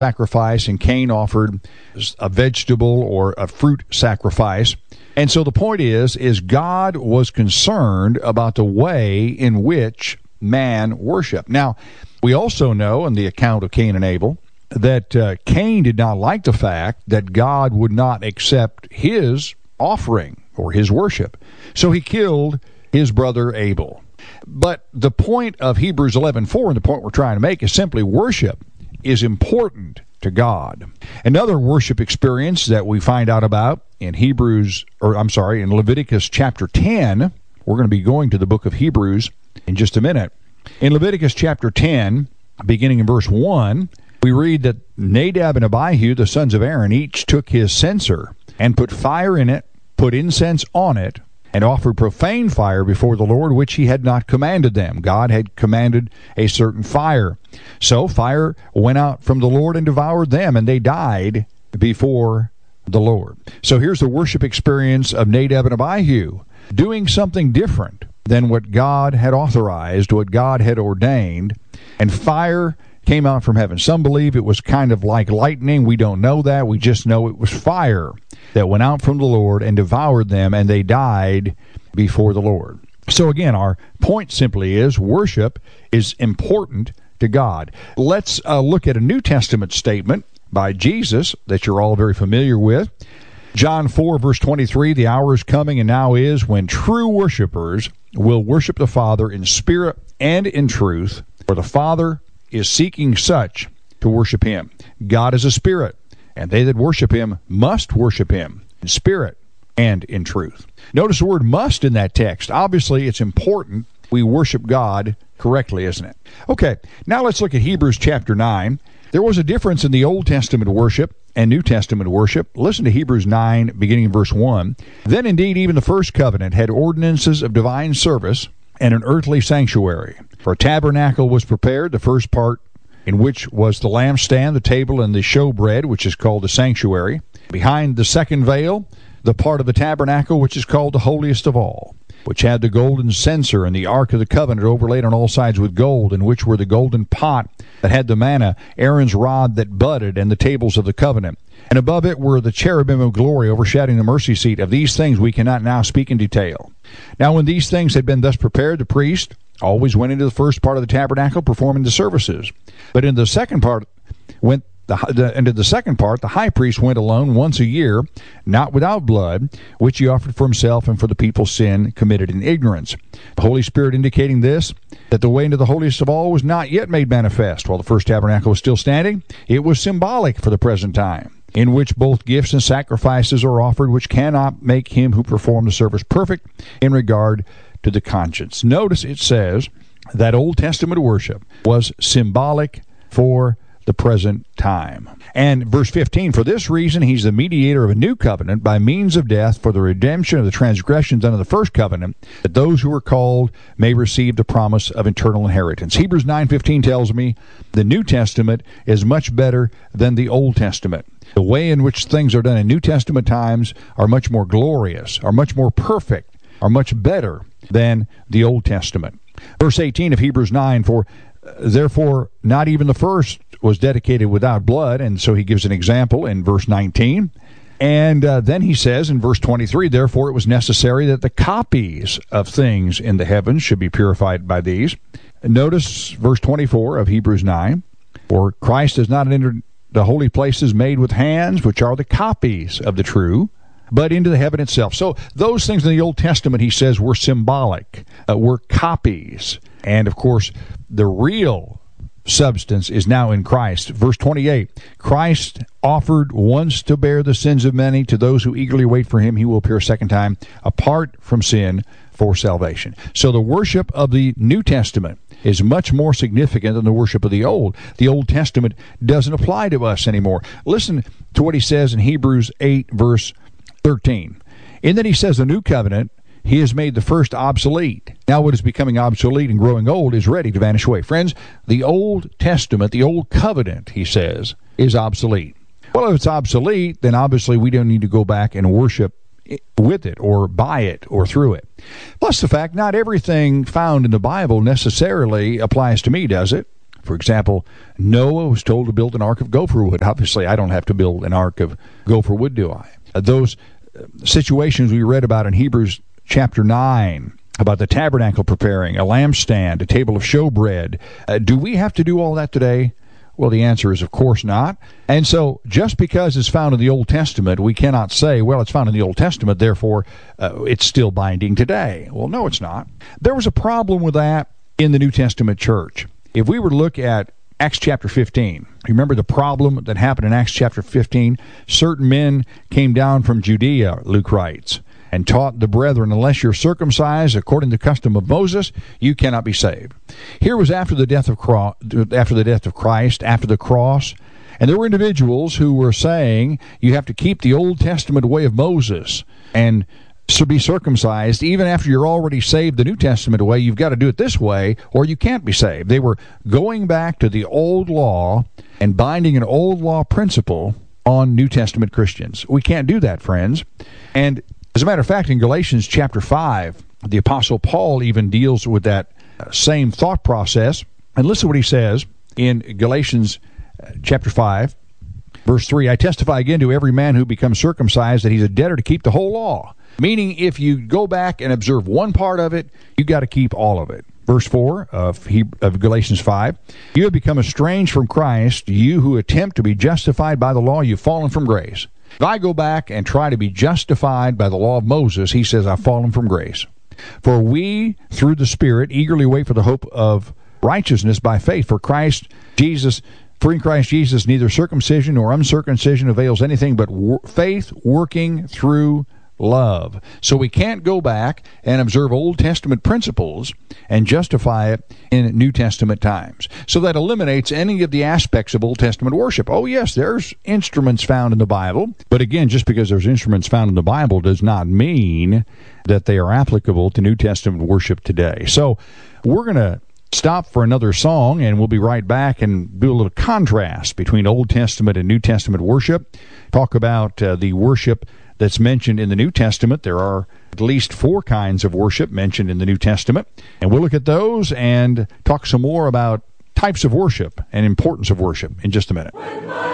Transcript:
sacrifice, and Cain offered a vegetable or a fruit sacrifice. And so the point is God was concerned about the way in which man worshiped. Now, we also know in the account of Cain and Abel that Cain did not like the fact that God would not accept his offering or his worship. So he killed his brother Abel. But the point of Hebrews 11:4, and the point we're trying to make, is simply worship is important to God. Another worship experience that we find out about in in Leviticus chapter 10, we're going to be going to the book of Hebrews in just a minute. In Leviticus chapter 10, beginning in verse 1, we read that Nadab and Abihu, the sons of Aaron, each took his censer and put fire in it, put incense on it, and offered profane fire before the Lord, which he had not commanded them. God had commanded a certain fire. So fire went out from the Lord and devoured them, and they died before the Lord. So here's the worship experience of Nadab and Abihu, doing something different than what God had authorized, what God had ordained, and fire came out from heaven. Some believe it was kind of like lightning. We don't know that. We just know it was fire that went out from the Lord and devoured them, and they died before the Lord. So again, our point simply is worship is important to God. Let's look at a New Testament statement by Jesus that you're all very familiar with. John 4, verse 23, "The hour is coming and now is when true worshipers will worship the Father in spirit and in truth, for the Father is seeking such to worship him." God is a spirit, and they that worship him must worship him in spirit and in truth. Notice the word must in that text. Obviously, it's important we worship God correctly, isn't it? Okay, now let's look at Hebrews chapter 9. There was a difference in the Old Testament worship and New Testament worship. Listen to Hebrews 9, beginning in verse 1. "Then indeed even the first covenant had ordinances of divine service and an earthly sanctuary. For a tabernacle was prepared, the first part in which was the lampstand, the table, and the showbread, which is called the sanctuary. Behind the second veil, the part of the tabernacle which is called the holiest of all, which had the golden censer and the ark of the covenant overlaid on all sides with gold, in which were the golden pot that had the manna, Aaron's rod that budded, and the tables of the covenant. And above it were the cherubim of glory overshadowing the mercy seat. Of these things we cannot now speak in detail. Now when these things had been thus prepared, the priest always went into the first part of the tabernacle, performing the services. But in the second part the high priest went alone once a year, not without blood, which he offered for himself and for the people's sin committed in ignorance. The Holy Spirit indicating this, that the way into the holiest of all was not yet made manifest. While the first tabernacle was still standing, it was symbolic for the present time, in which both gifts and sacrifices are offered, which cannot make him who performed the service perfect in regard to the conscience." Notice it says that Old Testament worship was symbolic for the present time. And verse 15, "For this reason he's the mediator of a new covenant by means of death for the redemption of the transgressions under the first covenant, that those who are called may receive the promise of eternal inheritance." Hebrews 9:15 tells me the New Testament is much better than the Old Testament. The way in which things are done in New Testament times are much more glorious, are much more perfect, are much better than the Old Testament. Verse 18 of Hebrews 9, "For therefore not even the first was dedicated without blood," and so he gives an example in verse 19. And then he says in verse 23, "Therefore it was necessary that the copies of things in the heavens should be purified by these." Notice verse 24 of Hebrews 9, "For Christ has not entered the holy places made with hands, which are the copies of the true, but into the heaven itself." So those things in the Old Testament, he says, were symbolic, were copies. And of course, the real substance is now in Christ. Verse 28, "Christ offered once to bear the sins of many. To those who eagerly wait for him, he will appear a second time, apart from sin, for salvation." So the worship of the New Testament is much more significant than the worship of the Old. The Old Testament doesn't apply to us anymore. Listen to what he says in Hebrews 8, verse 13. In that he says the new covenant, he has made the first obsolete. Now what is becoming obsolete and growing old is ready to vanish away. Friends, the Old Testament, the Old Covenant, he says, is obsolete. Well, if it's obsolete, then obviously we don't need to go back and worship with it or by it or through it. Plus the fact, not everything found in the Bible necessarily applies to me, does it? For example, Noah was told to build an ark of gopher wood. Obviously, I don't have to build an ark of gopher wood, do I? Those situations we read about in Hebrews chapter 9, about the tabernacle preparing, a lampstand, a table of showbread. Do we have to do all that today? Well, the answer is, of course not. And so, just because it's found in the Old Testament, we cannot say, well, it's found in the Old Testament, therefore it's still binding today. Well, no, it's not. There was a problem with that in the New Testament church. If we were to look at Acts chapter 15, remember the problem that happened in Acts chapter 15? Certain men came down from Judea, Luke writes, and taught the brethren, unless you're circumcised according to the custom of Moses, you cannot be saved. Here was after the death of Christ, after the cross, and there were individuals who were saying you have to keep the Old Testament way of Moses and be circumcised. Even after you're already saved the New Testament way, you've got to do it this way or you can't be saved. They were going back to the old law and binding an old law principle on New Testament Christians. We can't do that, friends. And as a matter of fact, in Galatians chapter 5, the Apostle Paul even deals with that same thought process. And listen to what he says in Galatians chapter 5, verse 3. I testify again to every man who becomes circumcised that he's a debtor to keep the whole law. Meaning, if you go back and observe one part of it, you got to keep all of it. Verse 4 of Galatians 5, you have become estranged from Christ, you who attempt to be justified by the law, you've fallen from grace. If I go back and try to be justified by the law of Moses, he says, I've fallen from grace. For we, through the Spirit, eagerly wait for the hope of righteousness by faith. For in Christ Jesus, neither circumcision nor uncircumcision avails anything but faith working through love. So we can't go back and observe Old Testament principles and justify it in New Testament times. So that eliminates any of the aspects of Old Testament worship. Oh yes, there's instruments found in the Bible, but again, just because there's instruments found in the Bible does not mean that they are applicable to New Testament worship today. So we're going to stop for another song, and we'll be right back and do a little contrast between Old Testament and New Testament worship. Talk about the worship that's mentioned in the New Testament. There are at least 4 kinds of worship mentioned in the New Testament, and we'll look at those and talk some more about types of worship and importance of worship in just a minute.